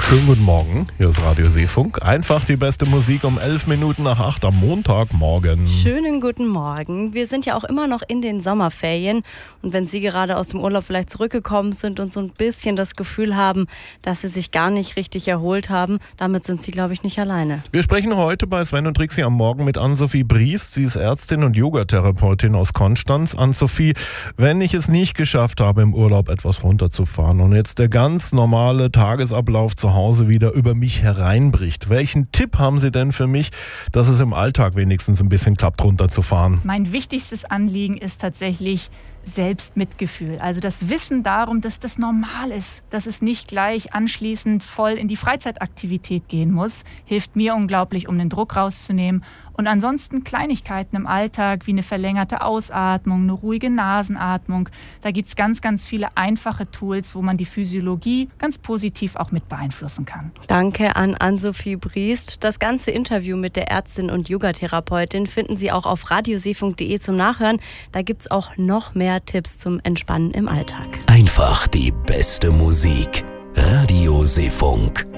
Schönen guten Morgen, hier ist Radio Seefunk. Einfach die beste Musik um 11 Minuten nach 8 am Montagmorgen. Schönen guten Morgen. Wir sind ja auch immer noch in den Sommerferien. Und wenn Sie gerade aus dem Urlaub vielleicht zurückgekommen sind und so ein bisschen das Gefühl haben, dass Sie sich gar nicht richtig erholt haben, damit sind Sie, glaube ich, nicht alleine. Wir sprechen heute bei Sven und Trixie am Morgen mit Ann-Sophie Briest. Sie ist Ärztin und Yogatherapeutin aus Konstanz. Ann-Sophie, wenn ich es nicht geschafft habe, im Urlaub etwas runterzufahren und jetzt der ganz normale Tagesablauf zu Hause wieder über mich hereinbricht, welchen Tipp haben Sie denn für mich, dass es im Alltag wenigstens ein bisschen klappt, runterzufahren? Mein wichtigstes Anliegen ist tatsächlich Selbstmitgefühl. Also das Wissen darum, dass das normal ist, dass es nicht gleich anschließend voll in die Freizeitaktivität gehen muss, hilft mir unglaublich, um den Druck rauszunehmen. Und ansonsten Kleinigkeiten im Alltag wie eine verlängerte Ausatmung, eine ruhige Nasenatmung. Da gibt es ganz, ganz viele einfache Tools, wo man die Physiologie ganz positiv auch mit beeinflussen kann. Danke an Ann-Sophie Briest. Das ganze Interview mit der Ärztin und Yogatherapeutin finden Sie auch auf radioseefunk.de zum Nachhören. Da gibt es auch noch mehr Tipps zum Entspannen im Alltag. Einfach die beste Musik. Radio Seefunk.